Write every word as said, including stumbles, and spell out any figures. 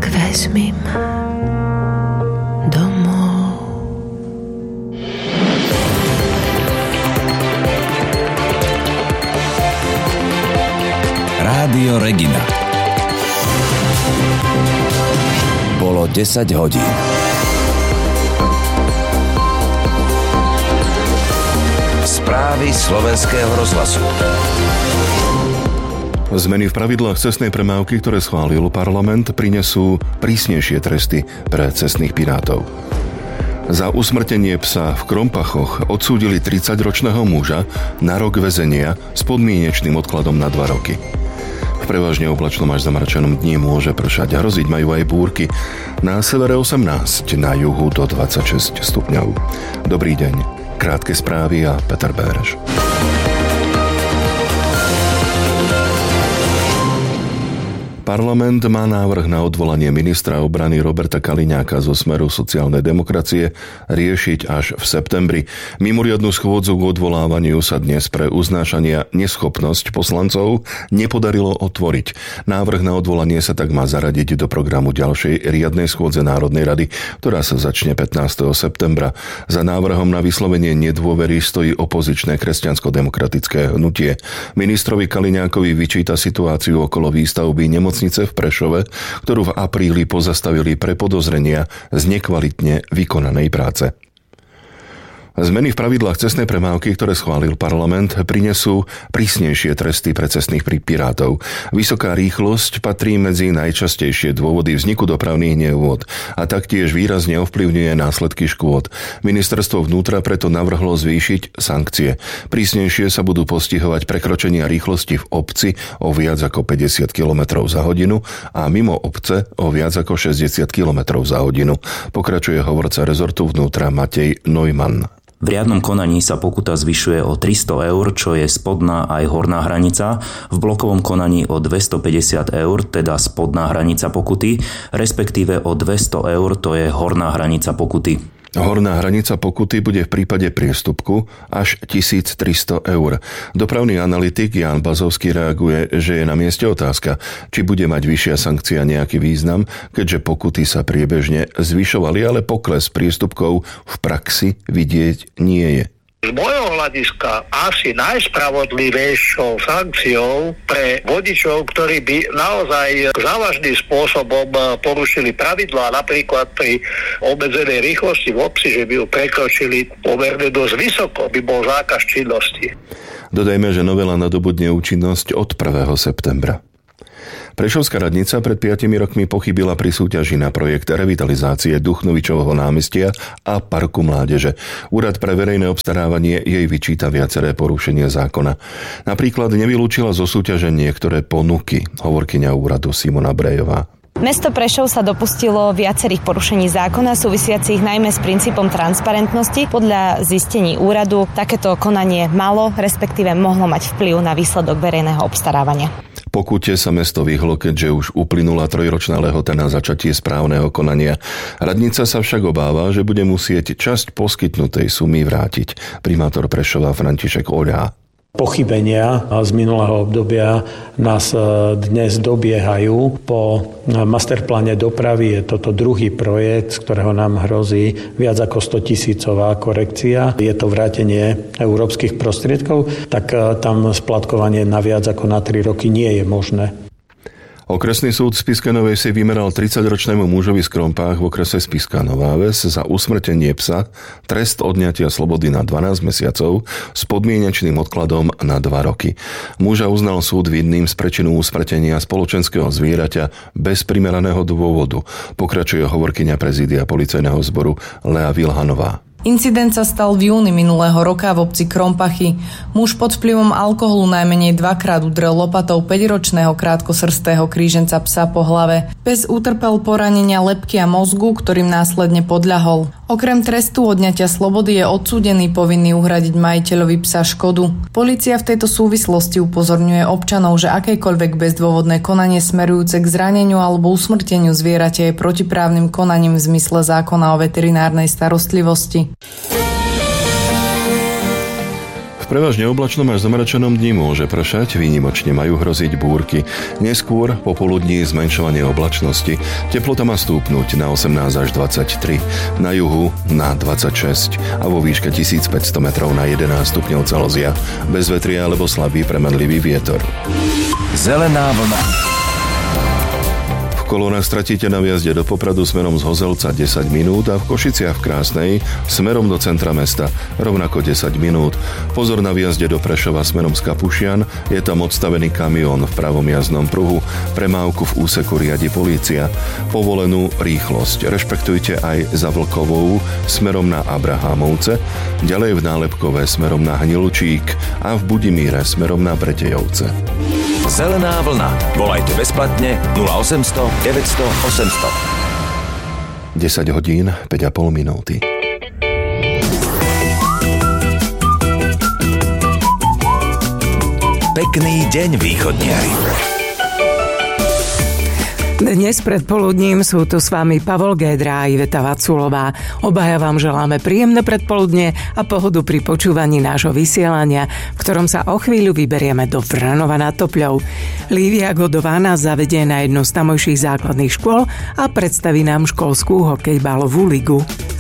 tak vezmi ma domov. Rádio Regina. Bolo desať hodín. Správy slovenského rozhlasu. Zmeny v pravidlách cestnej premávky, ktoré schválil parlament, prinesú prísnejšie tresty pre cestných pirátov. Za usmrtenie psa v Krompachoch odsúdili tridsaťročného muža na rok väzenia s podmienečným odkladom na dva roky. V prevažne oblačnom až zamračenom dni môže pršať a hroziť majú aj búrky. Na severe osemnásť, na juhu do dvadsaťšesť stupňov. Dobrý deň, krátke správy a Peter Béreš. Parlament má návrh na odvolanie ministra obrany Roberta Kaliňáka zo Smeru sociálnej demokracie riešiť až v septembri. Mimoriadnu schôdzu k odvolávaniu sa dnes pre uznášania neschopnosť poslancov nepodarilo otvoriť. Návrh na odvolanie sa tak má zaradiť do programu ďalšej riadnej schôdze Národnej rady, ktorá sa začne pätnásteho septembra. Za návrhom na vyslovenie nedôvery stojí opozičné kresťansko-demokratické hnutie. Ministrovi Kaliňákovi vyčíta situáciu okolo výstavby nemocnice v Prešove, ktorú v apríli pozastavili pre podozrenia z nekvalitne vykonanej práce. Zmeny v pravidlách cestnej premávky, ktoré schválil parlament, prinesú prísnejšie tresty pre cestných pirátov. Vysoká rýchlosť patrí medzi najčastejšie dôvody vzniku dopravných nehôd a taktiež výrazne ovplyvňuje následky škôd. Ministerstvo vnútra preto navrhlo zvýšiť sankcie. Prísnejšie sa budú postihovať prekročenia rýchlosti v obci o viac ako päťdesiat kilometrov za hodinu a mimo obce o viac ako šesťdesiat kilometrov za hodinu. Pokračuje hovorca rezortu vnútra Matej Neumann. V riadnom konaní sa pokuta zvyšuje o tristo eur, čo je spodná aj horná hranica, v blokovom konaní o dvestopäťdesiat eur, teda spodná hranica pokuty, respektíve o dvesto eur, to je horná hranica pokuty. Horná hranica pokuty bude v prípade priestupku až tisíctristo eur. Dopravný analytik Ján Bazovský reaguje, že je na mieste otázka, či bude mať vyššia sankcia nejaký význam, keďže pokuty sa priebežne zvyšovali, ale pokles priestupkov v praxi vidieť nie je. Z môjho hľadiska asi najspravodlivejšou sankciou pre vodičov, ktorí by naozaj závažným spôsobom porušili pravidlá, napríklad pri obmedzenej rýchlosti v obci, že by ju prekročili pomerne dosť vysoko, by bol zákaz činnosti. Dodajme, že novela nadobudne účinnosť od prvého septembra. Prešovská radnica pred piatimi rokmi pochybila pri súťaži na projekt revitalizácie Duchnovičovho námestia a Parku mládeže. Úrad pre verejné obstarávanie jej vyčíta viaceré porušenia zákona. Napríklad nevylúčila zo súťaže niektoré ponuky, hovorkyňa úradu Simona Brejová. Mesto Prešov sa dopustilo viacerých porušení zákona súvisiacich najmä s princípom transparentnosti. Podľa zistení úradu takéto konanie malo, respektíve mohlo mať vplyv na výsledok verejného obstarávania. Pokute sa mesto vyhlo, keďže už uplynula trojročná lehota na začatie správneho konania. Radnica sa však obáva, že bude musieť časť poskytnutej sumy vrátiť. Primátor Prešova František Oľa. Pochybenia z minulého obdobia nás dnes dobiehajú. Po masterpláne dopravy je toto druhý projekt, z ktorého nám hrozí viac ako stotisícová korekcia. Je to vrátenie európskych prostriedkov, tak tam splatkovanie na viac ako na tri roky nie je možné. Okresný súd Spišskej Novej si vymeral tridsaťročnému mužovi z Krompách v okrese Spišská Nová Ves za usmrtenie psa trest odňatia slobody na dvanásť mesiacov s podmienečným odkladom na dva roky. Muža uznal súd vinným z prečinu usmrtenia spoločenského zvieraťa bez primeraného dôvodu, pokračuje hovorkyňa prezídia policajného zboru Lea Vilhanová. Incident sa stal v júni minulého roka v obci Krompachy. Muž pod vplyvom alkoholu najmenej dvakrát udrel lopatou päťročného krátkosrstého kríženca psa po hlave. Pes utrpel poranenia lebky a mozgu, ktorým následne podľahol. Okrem trestu odňatia slobody je odsúdený povinný uhradiť majiteľovi psa škodu. Polícia v tejto súvislosti upozorňuje občanov, že akékoľvek bezdôvodné konanie smerujúce k zraneniu alebo usmrteniu zvieraťa je protiprávnym konaním v zmysle zákona o veterinárnej starostlivosti. V prevažne oblačnom až zamračenom dni môže pršať, výnimočne majú hroziť búrky. Neskôr popoludní zmenšovanie oblačnosti. Teplota má stúpnuť na osemnásť až dvadsaťtri, na juhu na dvadsaťšesť a vo výške tisícpäťsto metrov na jedenásť stupňov Celzia. Bez vetria alebo slabý premenlivý vietor. Zelená vlna. V kolónach stratíte na vjazde do Popradu smerom z Hozelca desať minút a v Košiciach v Krásnej smerom do centra mesta rovnako desať minút. Pozor na vjazde do Prešova smerom z Kapušian, je tam odstavený kamión v pravom jazdnom pruhu, premávku v úseku riadi polícia. Povolenú rýchlosť rešpektujte aj za Vlkovou smerom na Abrahámovce, ďalej v Nálepkové smerom na Hnilčík a v Budimíre smerom na Bretejovce. Zelená vlna. Volajte bezplatne nula osemsto deväťsto osemsto. desať hodín, päť a pol minúty. Pekný deň, východniari. Dnes predpoludním sú tu s vami Pavol Gédra a Iveta Vaculová. Obaja vám želáme príjemné predpoludne a pohodu pri počúvaní nášho vysielania, v ktorom sa o chvíľu vyberieme do Vranova nad Topľou. Lívia Godová nás zavedie na jednu z tamojších základných škôl a predstaví nám školskú hokejbalovú ligu.